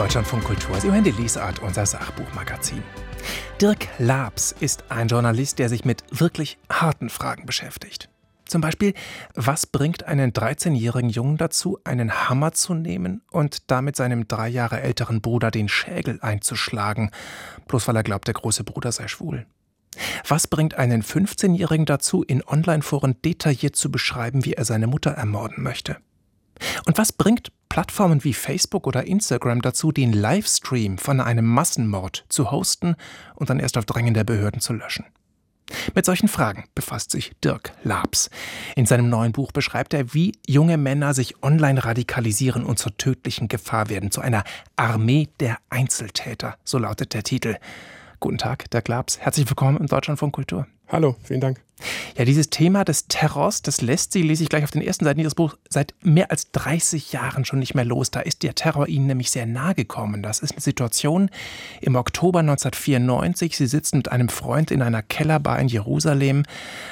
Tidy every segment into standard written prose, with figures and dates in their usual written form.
Deutschlandfunk Kultur. Sie hören die Lesart, unser Sachbuchmagazin. Dirk Laabs ist ein Journalist, der sich mit wirklich harten Fragen beschäftigt. Zum Beispiel, was bringt einen 13-jährigen Jungen dazu, einen Hammer zu nehmen und damit seinem 3 Jahre älteren Bruder den Schädel einzuschlagen, bloß weil er glaubt, der große Bruder sei schwul? Was bringt einen 15-Jährigen dazu, in Online-Foren detailliert zu beschreiben, wie er seine Mutter ermorden möchte? Und was bringt Plattformen wie Facebook oder Instagram dazu, den Livestream von einem Massenmord zu hosten und dann erst auf Drängen der Behörden zu löschen? Mit solchen Fragen befasst sich Dirk Laabs. In seinem neuen Buch beschreibt er, wie junge Männer sich online radikalisieren und zur tödlichen Gefahr werden, zu einer Armee der Einzeltäter, so lautet der Titel. Guten Tag, Dirk Laabs. Herzlich willkommen im Deutschlandfunk Kultur. Hallo, vielen Dank. Ja, dieses Thema des Terrors, das lässt Sie, lese ich gleich auf den ersten Seiten Ihres Buchs, seit mehr als 30 Jahren schon nicht mehr los. Da ist der Terror Ihnen nämlich sehr nahe gekommen. Das ist eine Situation im Oktober 1994. Sie sitzen mit einem Freund in einer Kellerbar in Jerusalem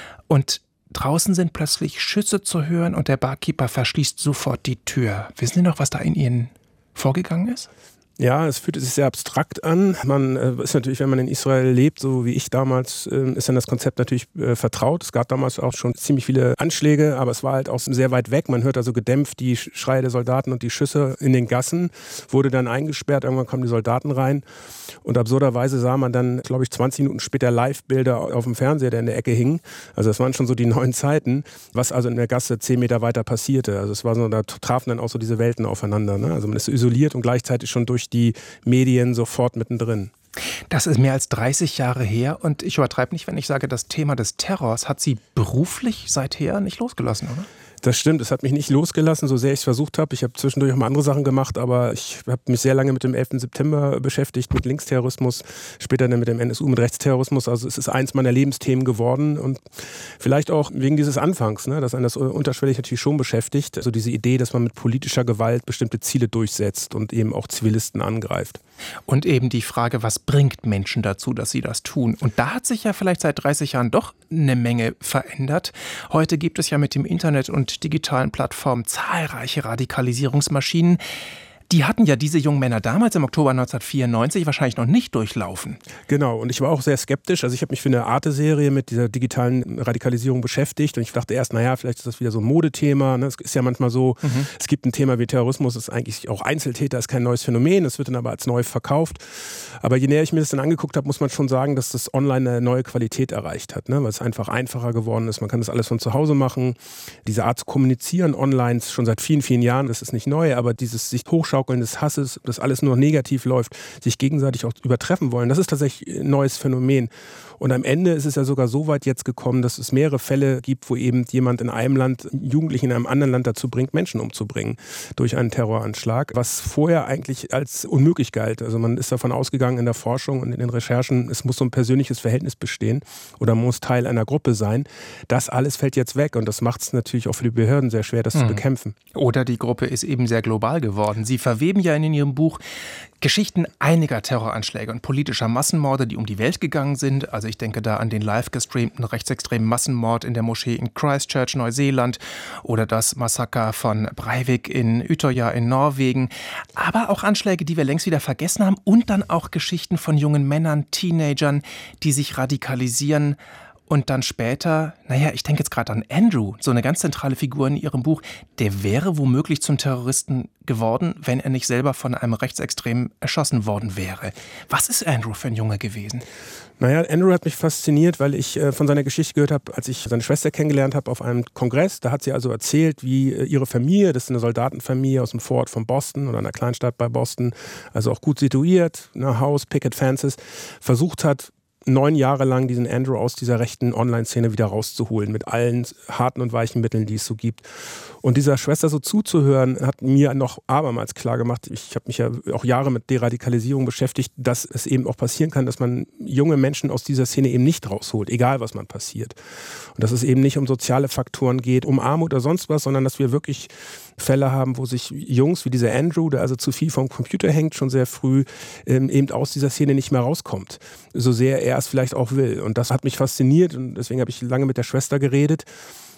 und draußen sind plötzlich Schüsse zu hören und der Barkeeper verschließt sofort die Tür. Wissen Sie noch, was da in Ihnen vorgegangen ist? Ja, es fühlt sich sehr abstrakt an. Man ist natürlich, wenn man in Israel lebt, so wie ich damals, ist dann das Konzept natürlich vertraut. Es gab damals auch schon ziemlich viele Anschläge, aber es war halt auch sehr weit weg. Man hört also gedämpft die Schreie der Soldaten und die Schüsse in den Gassen, wurde dann eingesperrt, irgendwann kamen die Soldaten rein und absurderweise sah man dann, glaube ich, 20 Minuten später Live-Bilder auf dem Fernseher, der in der Ecke hing. Also das waren schon so die neuen Zeiten, was also in der Gasse 10 Meter weiter passierte. Also es war so, da trafen dann auch so diese Welten aufeinander, ne? Also man ist isoliert und gleichzeitig schon durch die Medien sofort mittendrin. Das ist mehr als 30 Jahre her und ich übertreibe nicht, wenn ich sage, das Thema des Terrors hat Sie beruflich seither nicht losgelassen, oder? Das stimmt, es hat mich nicht losgelassen, so sehr ich es versucht habe. Ich habe zwischendurch auch mal andere Sachen gemacht, aber ich habe mich sehr lange mit dem 11. September beschäftigt, mit Linksterrorismus, später dann mit dem NSU, mit Rechtsterrorismus. Also es ist eins meiner Lebensthemen geworden und vielleicht auch wegen dieses Anfangs, ne, dass einen das unterschwellig natürlich schon beschäftigt. Also diese Idee, dass man mit politischer Gewalt bestimmte Ziele durchsetzt und eben auch Zivilisten angreift. Und eben die Frage, was bringt Menschen dazu, dass sie das tun? Und da hat sich ja vielleicht seit 30 Jahren doch eine Menge verändert. Heute gibt es ja mit dem Internet und digitalen Plattformen zahlreiche Radikalisierungsmaschinen. Die hatten ja diese jungen Männer damals im Oktober 1994 wahrscheinlich noch nicht durchlaufen. Genau, und ich war auch sehr skeptisch. Also ich habe mich für eine Arte-Serie mit dieser digitalen Radikalisierung beschäftigt und ich dachte erst, naja, vielleicht ist das wieder so ein Modethema. Ne? Es ist ja manchmal so, Es gibt ein Thema wie Terrorismus, das ist eigentlich auch Einzeltäter, ist kein neues Phänomen, das wird dann aber als neu verkauft. Aber je näher ich mir das dann angeguckt habe, muss man schon sagen, dass das online eine neue Qualität erreicht hat, ne? Weil es einfach einfacher geworden ist. Man kann das alles von zu Hause machen. Diese Art zu kommunizieren online schon seit vielen, vielen Jahren, das ist nicht neu, aber dieses sich hochschaukeln des Hasses, dass alles nur negativ läuft, sich gegenseitig auch übertreffen wollen, das ist tatsächlich ein neues Phänomen. Und am Ende ist es ja sogar so weit jetzt gekommen, dass es mehrere Fälle gibt, wo eben jemand in einem Land Jugendlichen in einem anderen Land dazu bringt, Menschen umzubringen durch einen Terroranschlag, was vorher eigentlich als unmöglich galt. Also man ist davon ausgegangen in der Forschung und in den Recherchen, es muss so ein persönliches Verhältnis bestehen oder man muss Teil einer Gruppe sein. Das alles fällt jetzt weg und das macht es natürlich auch für die Behörden sehr schwer, das zu bekämpfen. Oder die Gruppe ist eben sehr global geworden. Sie verweben ja in Ihrem Buch Geschichten einiger Terroranschläge und politischer Massenmorde, die um die Welt gegangen sind. Also ich denke da an den live gestreamten rechtsextremen Massenmord in der Moschee in Christchurch, Neuseeland oder das Massaker von Breivik in Utøya in Norwegen. Aber auch Anschläge, die wir längst wieder vergessen haben und dann auch Geschichten von jungen Männern, Teenagern, die sich radikalisieren. Und dann später, ich denke jetzt gerade an Andrew, so eine ganz zentrale Figur in Ihrem Buch, der wäre womöglich zum Terroristen geworden, wenn er nicht selber von einem Rechtsextremen erschossen worden wäre. Was ist Andrew für ein Junge gewesen? Andrew hat mich fasziniert, weil ich von seiner Geschichte gehört habe, als ich seine Schwester kennengelernt habe auf einem Kongress. Da hat sie also erzählt, wie ihre Familie, das ist eine Soldatenfamilie aus dem Vorort von Boston oder einer Kleinstadt bei Boston, also auch gut situiert, Haus, Picket Fences, versucht hat, 9 Jahre lang diesen Andrew aus dieser rechten Online-Szene wieder rauszuholen, mit allen harten und weichen Mitteln, die es so gibt. Und dieser Schwester so zuzuhören, hat mir noch abermals klar gemacht, ich habe mich ja auch Jahre mit Deradikalisierung beschäftigt, dass es eben auch passieren kann, dass man junge Menschen aus dieser Szene eben nicht rausholt, egal was man passiert. Und dass es eben nicht um soziale Faktoren geht, um Armut oder sonst was, sondern dass wir wirklich Fälle haben, wo sich Jungs wie dieser Andrew, der also zu viel vom Computer hängt, schon sehr früh eben aus dieser Szene nicht mehr rauskommt, so sehr er es vielleicht auch will. Und das hat mich fasziniert und deswegen habe ich lange mit der Schwester geredet.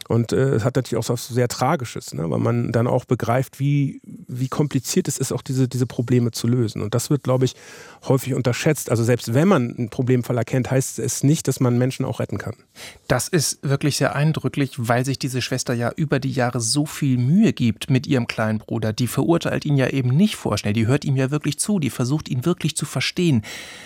Und es hat natürlich auch was sehr Tragisches, ne? Weil man dann auch begreift, wie kompliziert es ist, auch diese Probleme zu lösen. Und das wird, glaube ich, häufig unterschätzt. Also selbst wenn man einen Problemfall erkennt, heißt es nicht, dass man Menschen auch retten kann. Das ist wirklich sehr eindrücklich, weil sich diese Schwester ja über die Jahre so viel Mühe gibt mit ihrem kleinen Bruder. Die verurteilt ihn ja eben nicht vorschnell, die hört ihm ja wirklich zu, die versucht ihn wirklich zu verstehen.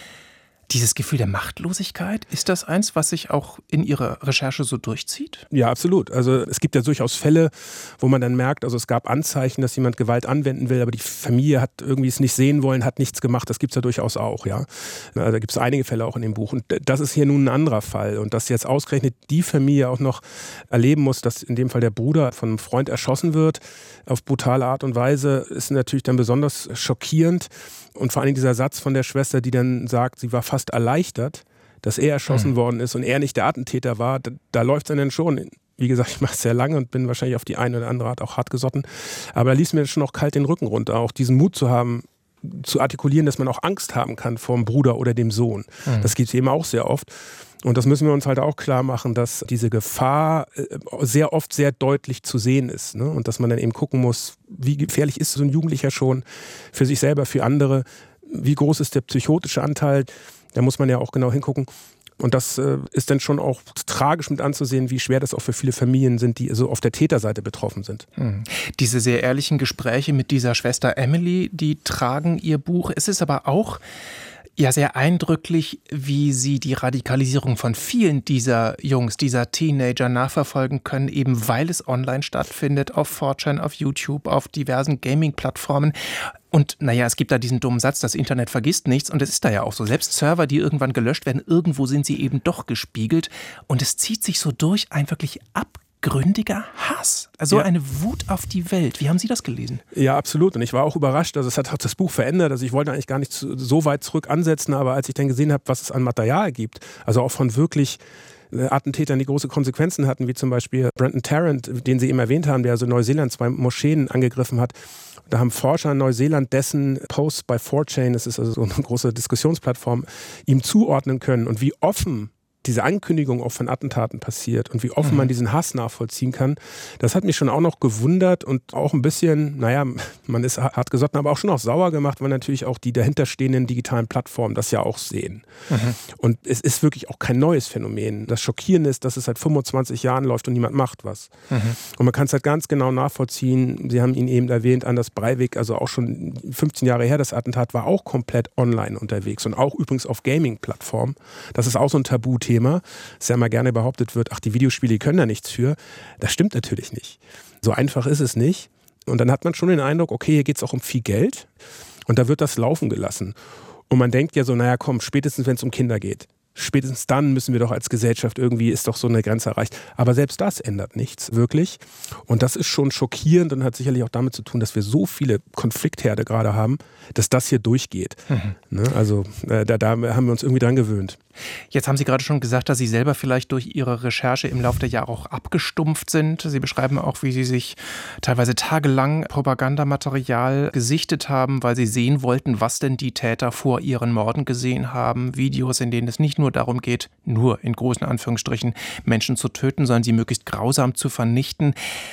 Dieses Gefühl der Machtlosigkeit, ist das eins, was sich auch in Ihrer Recherche so durchzieht? Ja, absolut. Also es gibt ja durchaus Fälle, wo man dann merkt, also es gab Anzeichen, dass jemand Gewalt anwenden will, aber die Familie hat irgendwie es nicht sehen wollen, hat nichts gemacht. Das gibt es ja durchaus auch, ja. Da gibt es einige Fälle auch in dem Buch. Und das ist hier nun ein anderer Fall. Und dass jetzt ausgerechnet die Familie auch noch erleben muss, dass in dem Fall der Bruder von einem Freund erschossen wird, auf brutale Art und Weise, ist natürlich dann besonders schockierend. Und vor allem dieser Satz von der Schwester, die dann sagt, sie war fast erleichtert, dass er erschossen worden ist und er nicht der Attentäter war, da läuft es dann schon. Wie gesagt, ich mache es sehr lange und bin wahrscheinlich auf die eine oder andere Art auch hart gesotten. Aber da ließ mir schon auch kalt den Rücken runter, auch diesen Mut zu haben, zu artikulieren, dass man auch Angst haben kann vor dem Bruder oder dem Sohn. Das gibt es eben auch sehr oft. Und das müssen wir uns halt auch klar machen, dass diese Gefahr sehr oft sehr deutlich zu sehen ist. Ne? Und dass man dann eben gucken muss, wie gefährlich ist so ein Jugendlicher schon für sich selber, für andere. Wie groß ist der psychotische Anteil? Da muss man ja auch genau hingucken. Und das ist dann schon auch tragisch mit anzusehen, wie schwer das auch für viele Familien sind, die so auf der Täterseite betroffen sind. Diese sehr ehrlichen Gespräche mit dieser Schwester Emily, die tragen ihr Buch. Es ist aber auch ja sehr eindrücklich, wie Sie die Radikalisierung von vielen dieser Jungs, dieser Teenager nachverfolgen können, eben weil es online stattfindet, auf 4chan, auf YouTube, auf diversen Gaming-Plattformen. Und naja, es gibt da diesen dummen Satz, das Internet vergisst nichts. Und es ist da ja auch so. Selbst Server, die irgendwann gelöscht werden, irgendwo sind sie eben doch gespiegelt. Und es zieht sich so durch, ein wirklich abgründiger Hass. Also eine Wut auf die Welt. Wie haben Sie das gelesen? Ja, absolut. Und ich war auch überrascht. Also es hat auch das Buch verändert. Also ich wollte eigentlich gar nicht so weit zurück ansetzen. Aber als ich dann gesehen habe, was es an Material gibt, also auch von wirklich Attentätern, die große Konsequenzen hatten, wie zum Beispiel Brenton Tarrant, den Sie eben erwähnt haben, der also in Neuseeland 2 Moscheen angegriffen hat. Da haben Forscher in Neuseeland dessen Posts bei 4chan, das ist also so eine große Diskussionsplattform, ihm zuordnen können. Und wie offen diese Ankündigung auch von Attentaten passiert und wie offen man diesen Hass nachvollziehen kann, das hat mich schon auch noch gewundert und auch ein bisschen, naja, man ist hart gesotten, aber auch schon auch sauer gemacht, weil natürlich auch die dahinterstehenden digitalen Plattformen das ja auch sehen. Und es ist wirklich auch kein neues Phänomen. Das Schockierende ist, dass es seit 25 Jahren läuft und niemand macht was. Und man kann es halt ganz genau nachvollziehen. Sie haben ihn eben erwähnt, Anders Breivik, also auch schon 15 Jahre her, das Attentat war auch komplett online unterwegs und auch übrigens auf Gaming-Plattformen. Das ist auch so ein Tabuthema. Dass ja immer gerne behauptet wird, ach, die Videospiele, die können da nichts für. Das stimmt natürlich nicht. So einfach ist es nicht. Und dann hat man schon den Eindruck, okay, hier geht es auch um viel Geld und da wird das laufen gelassen. Und man denkt ja so, naja komm, spätestens wenn es um Kinder geht, spätestens dann müssen wir doch als Gesellschaft irgendwie, ist doch so eine Grenze erreicht. Aber selbst das ändert nichts, wirklich. Und das ist schon schockierend und hat sicherlich auch damit zu tun, dass wir so viele Konfliktherde gerade haben, dass das hier durchgeht. Ne? Also da haben wir uns irgendwie dran gewöhnt. Jetzt haben Sie gerade schon gesagt, dass Sie selber vielleicht durch Ihre Recherche im Laufe der Jahre auch abgestumpft sind. Sie beschreiben auch, wie Sie sich teilweise tagelang Propagandamaterial gesichtet haben, weil Sie sehen wollten, was denn die Täter vor ihren Morden gesehen haben. Videos, in denen es nicht nur darum geht, nur in großen Anführungsstrichen Menschen zu töten, sondern sie möglichst grausam zu vernichten.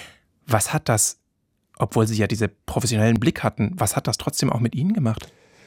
Was hat das, obwohl Sie ja diesen professionellen Blick hatten, was hat das trotzdem auch mit Ihnen gemacht?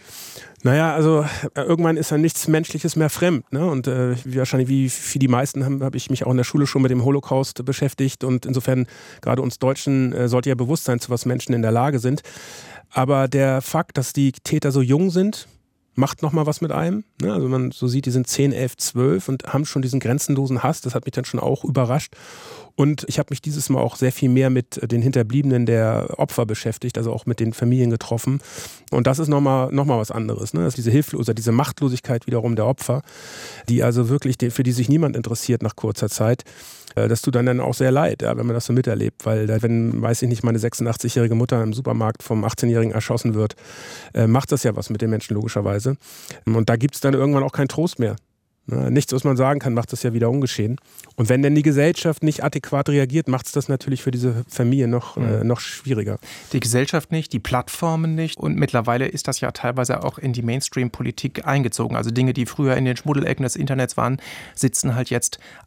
Naja, also irgendwann ist ja nichts Menschliches mehr fremd. Ne? Und wahrscheinlich wie für die meisten habe ich mich auch in der Schule schon mit dem Holocaust beschäftigt. Und insofern, gerade uns Deutschen, sollte ja bewusst sein, zu was Menschen in der Lage sind. Aber der Fakt, dass die Täter so jung sind, macht nochmal was mit einem. Ne? Also man so sieht, die sind 10, 11, 12 und haben schon diesen grenzenlosen Hass. Das hat mich dann schon auch überrascht. Und ich habe mich dieses Mal auch sehr viel mehr mit den Hinterbliebenen der Opfer beschäftigt, also auch mit den Familien getroffen. Und das ist nochmal was anderes. Ne? Das ist diese Hilflosigkeit, diese Machtlosigkeit wiederum der Opfer, die also wirklich, für die sich niemand interessiert nach kurzer Zeit. Das tut dann auch sehr leid, ja, wenn man das so miterlebt. Weil wenn, weiß ich nicht, meine 86-jährige Mutter im Supermarkt vom 18-Jährigen erschossen wird, macht das ja was mit den Menschen logischerweise. Und da gibt es dann irgendwann auch keinen Trost mehr. Nichts, was man sagen kann, macht das ja wieder ungeschehen. Und wenn denn die Gesellschaft nicht adäquat reagiert, macht es das natürlich für diese Familie noch schwieriger. Die Gesellschaft nicht, die Plattformen nicht. Und mittlerweile ist das ja teilweise auch in die Mainstream-Politik eingezogen. Also Dinge, die früher in den Schmuddelecken des Internets waren, sitzen halt jetzt auch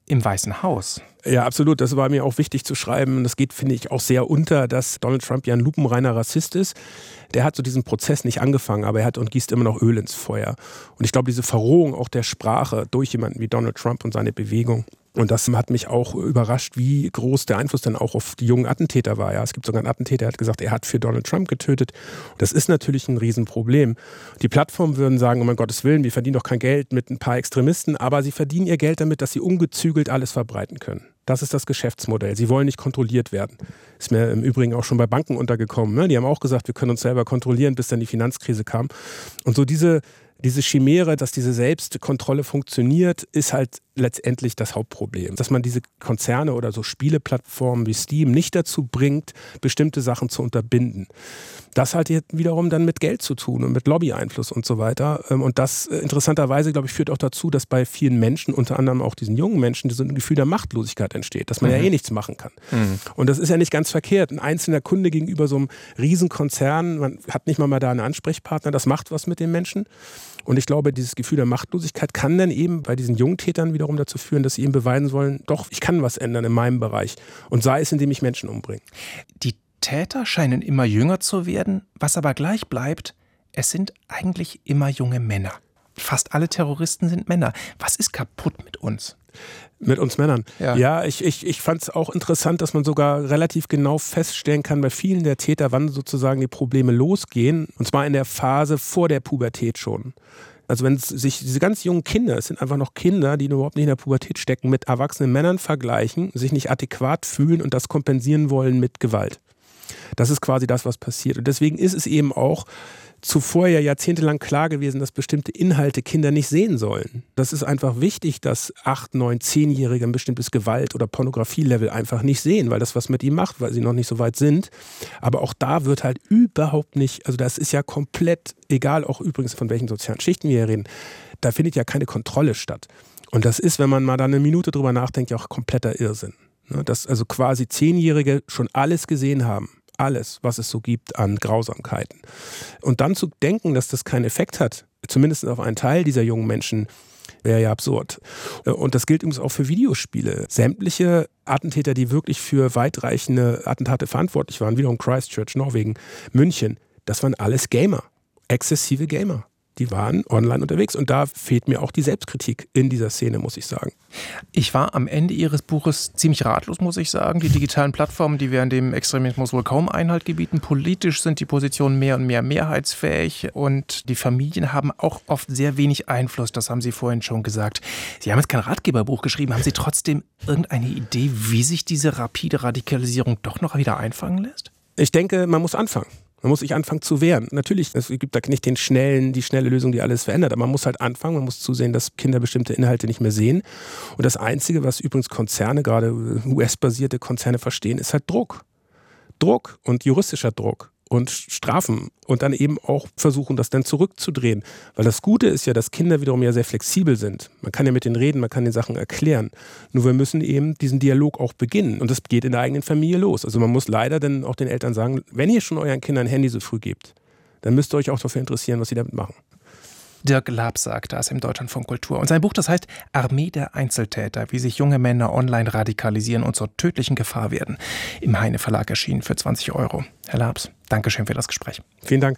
im Weißen Haus. Ja, absolut. Das war mir auch wichtig zu schreiben. Das geht, finde ich, auch sehr unter, dass Donald Trump ja ein lupenreiner Rassist ist. Der hat so diesen Prozess nicht angefangen, aber er hat und gießt immer noch Öl ins Feuer. Und ich glaube, diese Verrohung auch der Sprache durch jemanden wie Donald Trump und seine Bewegung, und das hat mich auch überrascht, wie groß der Einfluss dann auch auf die jungen Attentäter war. Ja, es gibt sogar einen Attentäter, der hat gesagt, er hat für Donald Trump getötet. Das ist natürlich ein Riesenproblem. Die Plattformen würden sagen, um Gottes Willen, wir verdienen doch kein Geld mit ein paar Extremisten, aber sie verdienen ihr Geld damit, dass sie ungezügelt alles verbreiten können. Das ist das Geschäftsmodell. Sie wollen nicht kontrolliert werden. Ist mir im Übrigen auch schon bei Banken untergekommen. Ne? Die haben auch gesagt, wir können uns selber kontrollieren, bis dann die Finanzkrise kam. Und so diese Chimäre, dass diese Selbstkontrolle funktioniert, ist halt letztendlich das Hauptproblem. Dass man diese Konzerne oder so Spieleplattformen wie Steam nicht dazu bringt, bestimmte Sachen zu unterbinden. Das hat jetzt wiederum dann mit Geld zu tun und mit Lobbyeinfluss und so weiter. Und das interessanterweise, glaube ich, führt auch dazu, dass bei vielen Menschen, unter anderem auch diesen jungen Menschen, so ein Gefühl der Machtlosigkeit entsteht, dass man ja eh nichts machen kann. Und das ist ja nicht ganz verkehrt. Ein einzelner Kunde gegenüber so einem Riesenkonzern, man hat nicht mal da einen Ansprechpartner, das macht was mit den Menschen. Und ich glaube, dieses Gefühl der Machtlosigkeit kann dann eben bei diesen jungen Tätern wiederum dazu führen, dass sie eben beweisen wollen, doch, ich kann was ändern in meinem Bereich. Und sei es, indem ich Menschen umbringe. Die Täter scheinen immer jünger zu werden, was aber gleich bleibt, es sind eigentlich immer junge Männer. Fast alle Terroristen sind Männer. Was ist kaputt mit uns? Mit uns Männern. Ja, ich fand es auch interessant, dass man sogar relativ genau feststellen kann bei vielen der Täter, wann sozusagen die Probleme losgehen. Und zwar in der Phase vor der Pubertät schon. Also wenn sich diese ganz jungen Kinder, es sind einfach noch Kinder, die überhaupt nicht in der Pubertät stecken, mit erwachsenen Männern vergleichen, sich nicht adäquat fühlen und das kompensieren wollen mit Gewalt. Das ist quasi das, was passiert. Und deswegen ist es eben auch zuvor ja jahrzehntelang klar gewesen, dass bestimmte Inhalte Kinder nicht sehen sollen. Das ist einfach wichtig, dass 8-, 9-, 10-Jährige ein bestimmtes Gewalt- oder Pornografielevel einfach nicht sehen, weil das was mit ihm macht, weil sie noch nicht so weit sind. Aber auch da wird halt überhaupt nicht, also das ist ja komplett egal, auch übrigens von welchen sozialen Schichten wir hier reden, da findet ja keine Kontrolle statt. Und das ist, wenn man mal da eine Minute drüber nachdenkt, ja auch kompletter Irrsinn. Dass also quasi 10-Jährige schon alles gesehen haben. Alles, was es so gibt an Grausamkeiten. Und dann zu denken, dass das keinen Effekt hat, zumindest auf einen Teil dieser jungen Menschen, wäre ja absurd. Und das gilt übrigens auch für Videospiele. Sämtliche Attentäter, die wirklich für weitreichende Attentate verantwortlich waren, wiederum Christchurch, Norwegen, München, das waren alles Gamer, exzessive Gamer. Die waren online unterwegs und da fehlt mir auch die Selbstkritik in dieser Szene, muss ich sagen. Ich war am Ende Ihres Buches ziemlich ratlos, muss ich sagen. Die digitalen Plattformen, die werden dem Extremismus wohl kaum Einhalt gebieten. Politisch sind die Positionen mehr und mehr mehrheitsfähig und die Familien haben auch oft sehr wenig Einfluss. Das haben Sie vorhin schon gesagt. Sie haben jetzt kein Ratgeberbuch geschrieben. Haben Sie trotzdem irgendeine Idee, wie sich diese rapide Radikalisierung doch noch wieder einfangen lässt? Ich denke, man muss anfangen. Man muss sich anfangen zu wehren. Natürlich, es gibt da nicht die schnelle Lösung, die alles verändert. Aber man muss halt anfangen, man muss zusehen, dass Kinder bestimmte Inhalte nicht mehr sehen. Und das Einzige, was übrigens Konzerne, gerade US-basierte Konzerne verstehen, ist halt Druck. Druck und juristischer Druck und Strafen. Und dann eben auch versuchen, das dann zurückzudrehen. Weil das Gute ist ja, dass Kinder wiederum ja sehr flexibel sind. Man kann ja mit denen reden, man kann den Sachen erklären. Nur wir müssen eben diesen Dialog auch beginnen. Und das geht in der eigenen Familie los. Also man muss leider dann auch den Eltern sagen, wenn ihr schon euren Kindern ein Handy so früh gebt, dann müsst ihr euch auch dafür interessieren, was sie damit machen. Dirk Laps sagt das im Deutschlandfunk Kultur. Und sein Buch, das heißt Armee der Einzeltäter, wie sich junge Männer online radikalisieren und zur tödlichen Gefahr werden. Im Heine Verlag erschienen für 20 €. Herr Laps, Dankeschön für das Gespräch. Vielen Dank.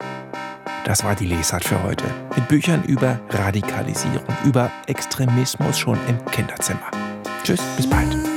Das war die Lesart für heute. Mit Büchern über Radikalisierung, über Extremismus schon im Kinderzimmer. Tschüss, bis bald.